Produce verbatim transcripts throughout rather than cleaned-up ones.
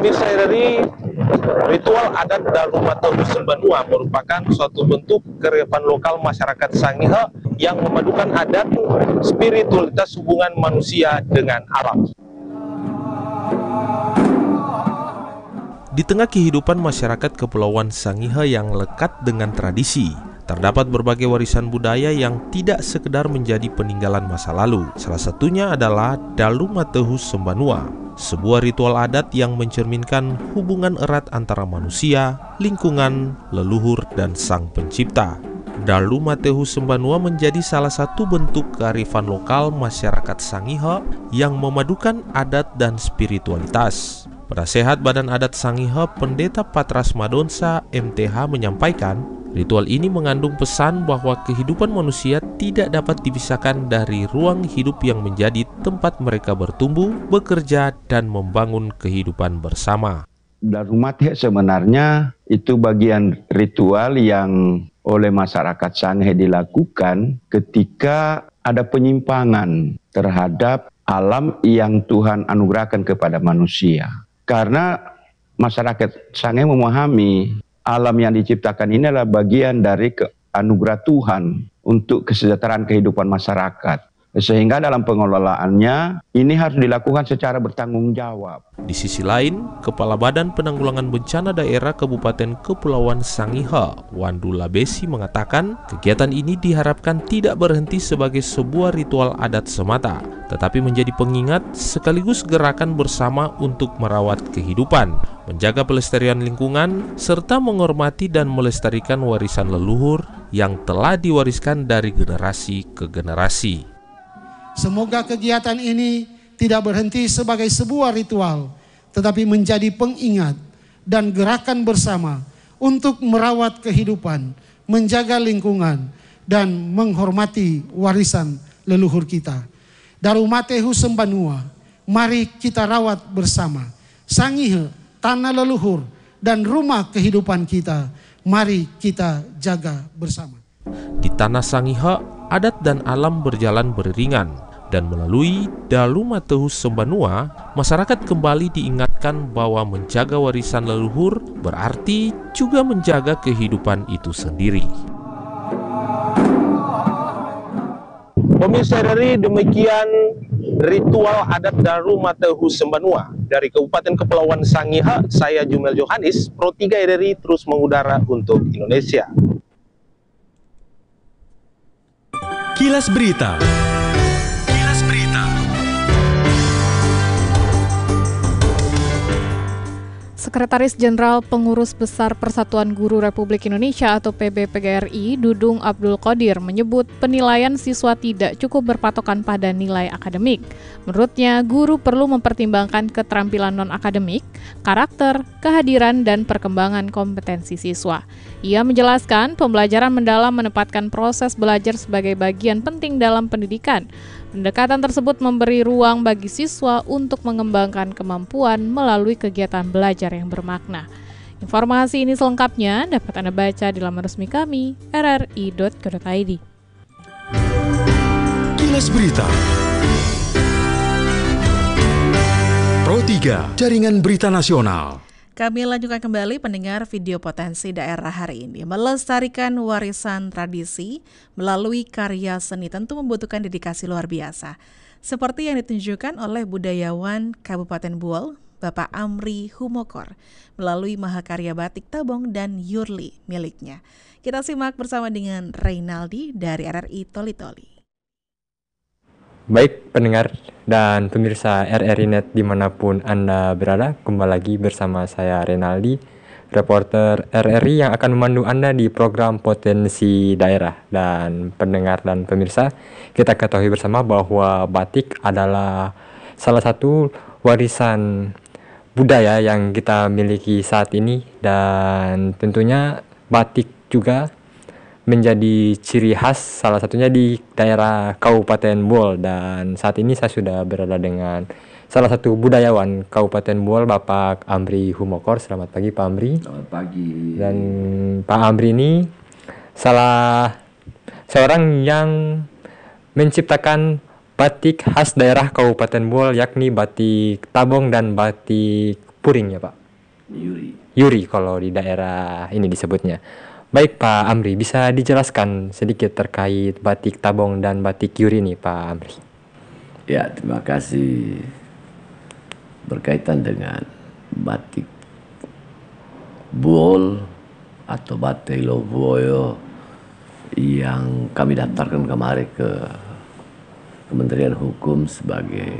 Pemirsa R R I, ritual adat Dalumatehu Sembanua merupakan suatu bentuk kearifan lokal masyarakat Sangihe yang memadukan adat, spiritualitas hubungan manusia dengan alam. Di tengah kehidupan masyarakat Kepulauan Sangihe yang lekat dengan tradisi, terdapat berbagai warisan budaya yang tidak sekedar menjadi peninggalan masa lalu. Salah satunya adalah Dalumatehu Sembanua, sebuah ritual adat yang mencerminkan hubungan erat antara manusia, lingkungan, leluhur, dan Sang Pencipta. Dalumatehu Sembanua menjadi salah satu bentuk kearifan lokal masyarakat Sangihe yang memadukan adat dan spiritualitas. Penasehat Badan Adat Sangihe, Pendeta Patras Madonsa M T H menyampaikan, ritual ini mengandung pesan bahwa kehidupan manusia tidak dapat dipisahkan dari ruang hidup yang menjadi tempat mereka bertumbuh, bekerja, dan membangun kehidupan bersama. Dalumatehu sebenarnya itu bagian ritual yang oleh masyarakat Sangihe dilakukan ketika ada penyimpangan terhadap alam yang Tuhan anugerahkan kepada manusia. Karena masyarakat Sangihe memahami alam yang diciptakan ini adalah bagian dari anugerah Tuhan untuk kesejahteraan kehidupan masyarakat. Sehingga dalam pengelolaannya ini harus dilakukan secara bertanggung jawab. Di sisi lain, Kepala Badan Penanggulangan Bencana Daerah Kabupaten Kepulauan Sangihe, Wandula Besi mengatakan, kegiatan ini diharapkan tidak berhenti sebagai sebuah ritual adat semata, tetapi menjadi pengingat sekaligus gerakan bersama untuk merawat kehidupan, menjaga pelestarian lingkungan, serta menghormati dan melestarikan warisan leluhur yang telah diwariskan dari generasi ke generasi. Semoga kegiatan ini tidak berhenti sebagai sebuah ritual, tetapi menjadi pengingat dan gerakan bersama untuk merawat kehidupan, menjaga lingkungan, dan menghormati warisan leluhur kita. Dalumatehu Sembanua, mari kita rawat bersama. Sangihe, tanah leluhur, dan rumah kehidupan kita, mari kita jaga bersama. Di tanah Sangihe, adat dan alam berjalan beriringan, dan melalui Dalumatehu Sembanua, masyarakat kembali diingatkan bahwa menjaga warisan leluhur berarti juga menjaga kehidupan itu sendiri. Pemirsa R R I, demikian ritual adat Dalumatehu Sembanua. Dari Kabupaten Kepulauan Sangihe, saya Jumel Johanis, Pro tiga R R I terus mengudara untuk Indonesia. Kilas Berita. Kilas Berita. Sekretaris Jenderal Pengurus Besar Persatuan Guru Republik Indonesia atau P B P G R I, Dudung Abdul Qadir, menyebut penilaian siswa tidak cukup berpatokan pada nilai akademik. Menurutnya, guru perlu mempertimbangkan keterampilan non-akademik, karakter, kehadiran, dan perkembangan kompetensi siswa. Ia menjelaskan pembelajaran mendalam menempatkan proses belajar sebagai bagian penting dalam pendidikan. Pendekatan tersebut memberi ruang bagi siswa untuk mengembangkan kemampuan melalui kegiatan belajar yang bermakna. Informasi ini selengkapnya dapat Anda baca di laman resmi kami, r r i dot co dot i d. Kilas Berita. Pro tiga, Jaringan Berita Nasional. Kami lanjutkan kembali pendengar video potensi daerah hari ini. Melestarikan warisan tradisi melalui karya seni tentu membutuhkan dedikasi luar biasa. Seperti yang ditunjukkan oleh budayawan Kabupaten Buol, Bapak Amri Humokor, melalui mahakarya batik Tabong dan Yurli miliknya. Kita simak bersama dengan Reynaldi dari R R I Toli-Toli. Baik pendengar dan pemirsa R R I Net dimanapun Anda berada, kembali lagi bersama saya Renaldi, reporter R R I yang akan memandu Anda di program Potensi Daerah. Dan pendengar dan pemirsa, kita ketahui bersama bahwa batik adalah salah satu warisan budaya yang kita miliki saat ini, dan tentunya batik juga menjadi ciri khas salah satunya di daerah Kabupaten Buol. Dan saat ini saya sudah berada dengan salah satu budayawan Kabupaten Buol, Bapak Amri Humokor. Selamat pagi Pak Amri. Selamat pagi. Dan Pak Amri ini salah seorang yang menciptakan batik khas daerah Kabupaten Buol, yakni batik Tabong dan batik puring ya Pak? Yuri. Yuri kalau di daerah ini disebutnya. Baik Pak Amri, bisa dijelaskan sedikit terkait batik Tabong dan batik Yuri nih Pak Amri? Ya, terima kasih. Berkaitan dengan batik Buol atau batik Lovoyo yang kami daftarkan kemarin ke Kementerian Hukum sebagai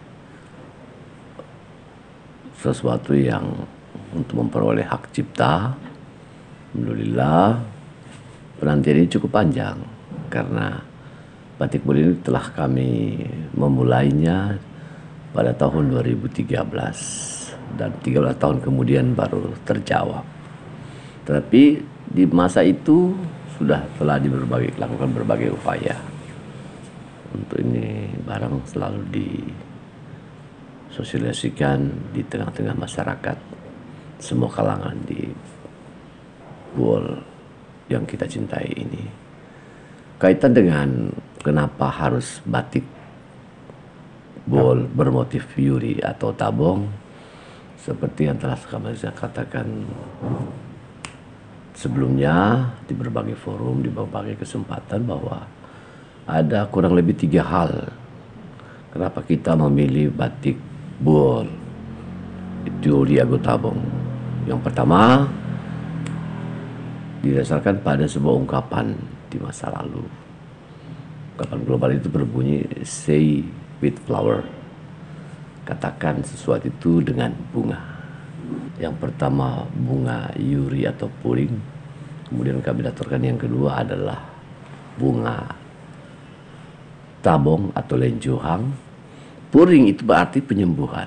sesuatu yang untuk memperoleh hak cipta. Alhamdulillah penantian ini cukup panjang karena batik Buol ini telah kami memulainya pada tahun dua ribu tiga belas dan tiga belas tahun kemudian baru terjawab. Tetapi di masa itu sudah telah diberbagai, lakukan berbagai upaya untuk ini barang selalu disosialisasikan di tengah-tengah masyarakat semua kalangan di Buol yang kita cintai ini. Kaitan dengan kenapa harus batik Buol bermotif Yuri atau Tabong, seperti yang telah kami katakan sebelumnya di berbagai forum, di berbagai kesempatan, bahwa ada kurang lebih tiga hal kenapa kita memilih batik Buol Yuri atau Tabong. Yang pertama, didasarkan pada sebuah ungkapan di masa lalu. Ungkapan global itu berbunyi say with flower, katakan sesuatu itu dengan bunga. Yang pertama bunga Yuri atau puring, kemudian kami daftarkan yang kedua adalah bunga Tabong atau lenjuhang. Puring itu berarti penyembuhan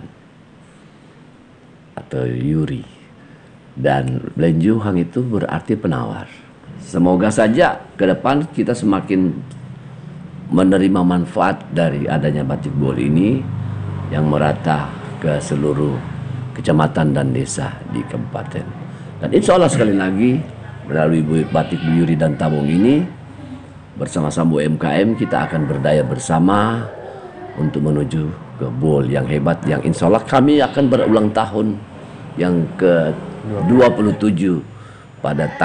atau Yuri, dan lenjuhang itu berarti penawar. Semoga saja ke depan kita semakin menerima manfaat dari adanya batik Buol ini yang merata ke seluruh kecamatan dan desa di kabupaten. Dan insya Allah sekali lagi melalui batik Yuri dan Tabong ini bersama-sama U M K M kita akan berdaya bersama untuk menuju ke Buol yang hebat, yang insya Allah kami akan berulang tahun yang ke dua puluh tujuh pada tahun